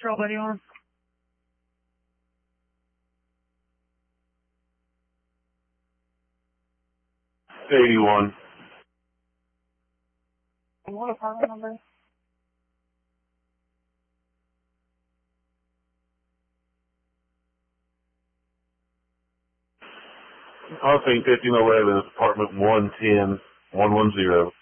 Patrol, buddy, on. $81. And what apartment number? Crossing 1511, apartment 110, 110.